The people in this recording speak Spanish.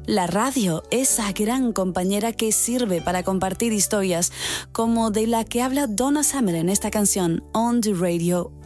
La radio, esa gran compañera que sirve para compartir historias, como de la que habla Donna Summer en esta canción, On the Radio